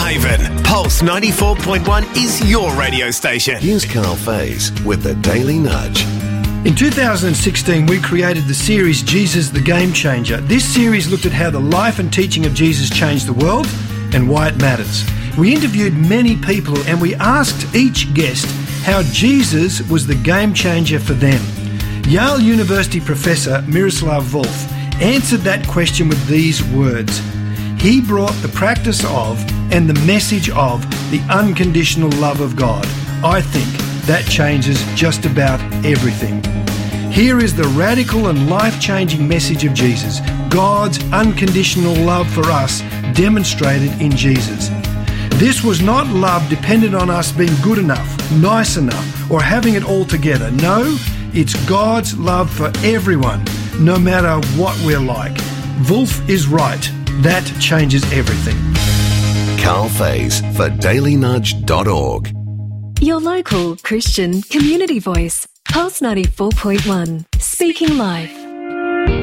Stillhaven. Pulse 94.1 is your radio station. Here's Carl Faze with the Daily Nudge. In 2016, we created the series Jesus the Game Changer. This series looked at how the life and teaching of Jesus changed the world and why it matters. We interviewed many people and we asked each guest how Jesus was the game changer for them. Yale University professor Miroslav Volf answered that question with these words. He brought the practice of and the message of the unconditional love of God. I think that changes just about everything. Here is the radical and life-changing message of Jesus, God's unconditional love for us demonstrated in Jesus. This was not love dependent on us being good enough, nice enough, or having it all together. No, it's God's love for everyone, no matter what we're like. Wolf is right. That changes everything. Carl Faze for dailynudge.org. Your local Christian community voice, Pulse 94.1, speaking life.